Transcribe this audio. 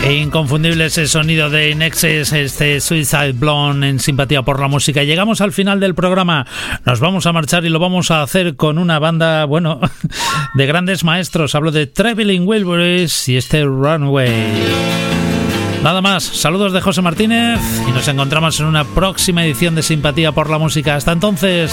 Inconfundible ese sonido de Nexus, este Suicide Blonde en Simpatía por la Música. Llegamos al final del programa, nos vamos a marchar y lo vamos a hacer con una banda, bueno, de grandes maestros. Hablo de Traveling Wilburys y este Runway. Nada más, saludos de José Martínez y nos encontramos en una próxima edición de Simpatía por la Música. Hasta entonces.